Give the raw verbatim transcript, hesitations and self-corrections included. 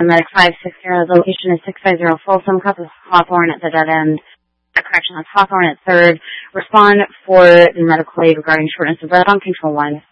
Medic five six zero, the location is six five zero Folsom, Cup of Hawthorne at the dead end. A correction, that's Hawthorne at third. Respond for the medical aid regarding shortness of breath on control one.